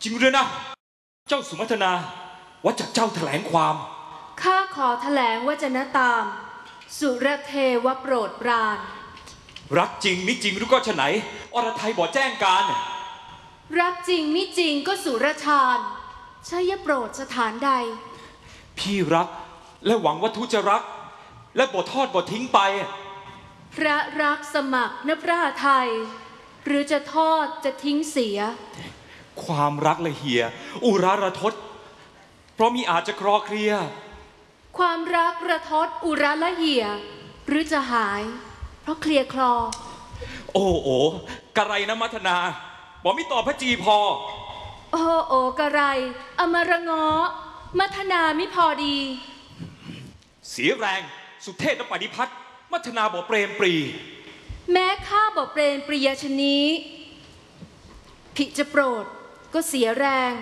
จริงหรือนะเจ้าสุมัทนาว่าจากเจ้าแถลงความข้าขอแถลงว่าจะนะตามสุรเทวโปรดปรานรักจริงมิจริงหรือก็ฉะไหนอรไทยบอกแจ้งการรักจริงมิจริงก็สุรชาญชัยโปรดสถานใดพี่รักและหวังว่าทุจะรักและบ่ทอดบ่ทิ้งไปพระรักสมัครนพระไทยหรือจะทอดจะทิ้งเสียความรักละเหียอุราระทศเพราะมีอาจจะคลอเคลียความรักระทศอุราละเหียหรือจะหายเพราะเคลียคลอโอ้โอกะไรนะมัทนาบอกไม่ตอบพระจีพอโอ้โอกะไรอมรง้อมัทนาไม่พอดีเสียแรงสุเทพและปฏิพัฒน์มัทนาบอกเปรมปรีแม้ข้าบอกเปรมปรียชนี้ผิจะโปรดก็เสียแรง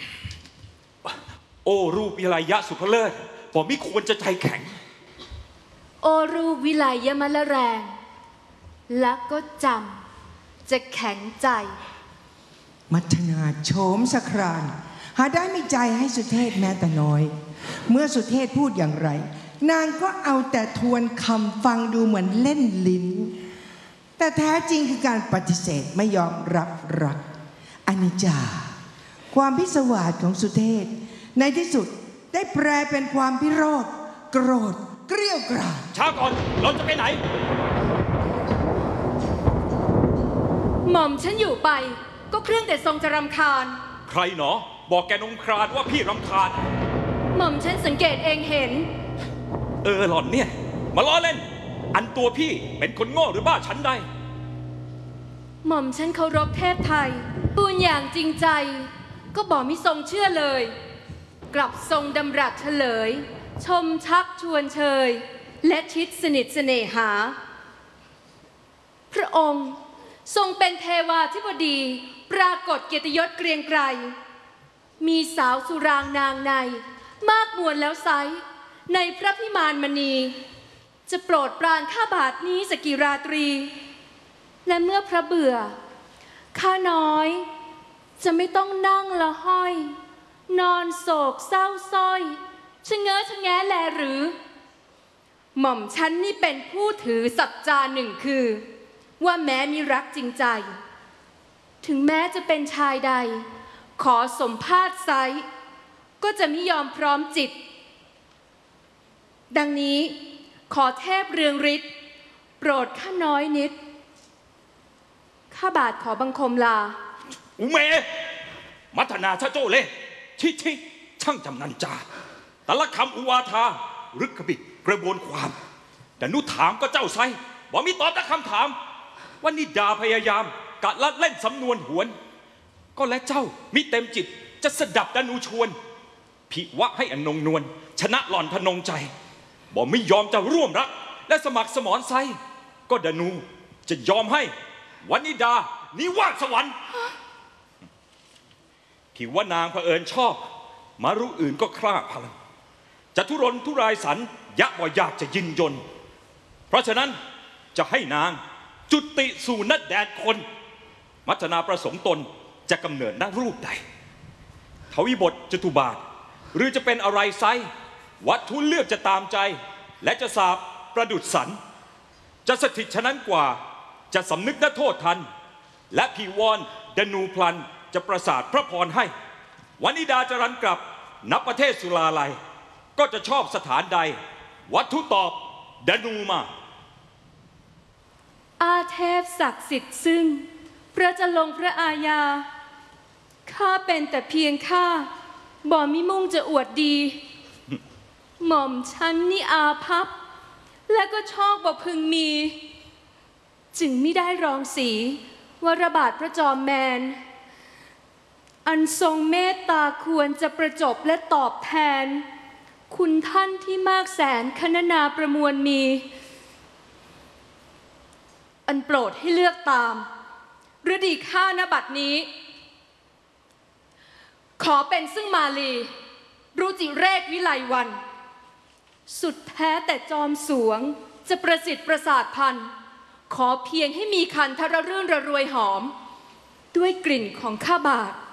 โอ้รูปวิไลยะสุภเลิศบอกไม่ควรจะใจแข็งโอรูปวิไลยะมะละแรงและก็จำจะแข็งใจมัทนาโฉมสครานหาได้ไม่ใจให้สุเทพแม้แต่น้อยเมื่อสุเทพพูดอย่างไรนางก็เอาแต่ทวนคำฟังดูเหมือนเล่นลิ้นแต่แท้จริงคือการปฏิเสธไม่ยอมรับรักอนิจจาความพิศวาสของสุเทพในที่สุดได้แปลเป็นความพิโรธโกรธเกรี้ยวกราดช้าก่อนเราจะไปไหนหม่อมฉันอยู่ไปก็เครื่องแต่ทรงจะรำคาญใครหนอบอกแกนงครานว่าพี่รำคาญหม่อมฉันสังเกตเองเห็นหล่อนเนี่ยมาล้อเล่นอันตัวพี่เป็นคนโง่หรือบ้าชั้นใดหม่อมฉันเคารพเทพไทยปูนอย่างจริงใจก็บอกมิทรงเชื่อเลยกลับทรงดำรัสเฉลยชมชักชวนเชยและชิดสนิทเสน่หาพระองค์ทรงเป็นเทวาธิบดีปรากฏเกียรติยศเกรียงไกรมีสาวสุรางนางในมากมวลแล้วไซในพระพิมานมณีจะโปรดปรานข้าบาทนี้สกิราตรีและเมื่อพระเบื่อข้าน้อยจะไม่ต้องนั่งละห้อยนอนโศกเศร้าส้อยชะเง้อชะแงแลหรือหม่อมฉันนี่เป็นผู้ถือสัจจาหนึ่งคือว่าแม้มีรักจริงใจถึงแม้จะเป็นชายใดขอสมภาษณ์ไซก็จะไม่ยอมพร้อมจิตดังนี้ขอเทพเรืองฤทธิ์โปรดข้าน้อยนิดข้าบาทขอบังคมลาอุเมมัทนาชะโจเล่ชิช่างจำนันจาแต่ละคำอุวาทารึกบิดกระบวนความแต่นุถามก็เจ้าไซว่ามีตอบแต่คำถามว่านิดาพยายามกะลัดเล่นสำนวนหวนก็และเจ้ามิเต็มจิตจะสดับดานูชวนพิวะให้อนงนวลชนะหล่อนทนงใจบอกไม่ยอมจะร่วมรักและสมัครสมรไซก็ดานูจะยอมให้วนิดานิวาสสวรรค์ที่ว่านางเผอิญชอบมารู้อื่นก็คร่าพลังจะทุรนทุรายสันยะบ่อยากจะยินยนเพราะฉะนั้นจะให้นางจุติสู่นัดแดนคนมัทนาประสงค์ตนจะกำเนิดณรูปใดทวิบทจตุบาทหรือจะเป็นอะไรไซวัตถุเลือกจะตามใจและจะสาบประดุษสันจะสถิตฉะนั้นกว่าจะสำนึกณโทษทันและพีวรดนูพลันจะประสาทพระพรให้วนิดาจะรันกลับนับประเทศสุลาลัยก็จะชอบสถานใดวัตถุตอบดนูมาอาเทพศักดิ์สิทธิ์ซึ่งพระจะลงพระอาญาข้าเป็นแต่เพียงข้าบ่มิมุ่งจะอวดดีหม่อมฉันนี่อาภัพและก็ชอบบ่พึงมีจึงไม่ได้รองสีวรบาทพระจอมแมนอันทรงเมตตาควรจะประจบและตอบแทนคุณท่านที่มากแสนคณนาประมวลมีอันโปรดให้เลือกตามฤดีข้าณบัดนี้ขอเป็นซึ่งมาลีรุจิเรศวิไลวันสุดแท้แต่จอมสวงจะประสิทธิ์ประสาทพันธุ์ขอเพียงให้มีคันทรรื่นระรวยหอมด้วยกลิ่นของข้าบาท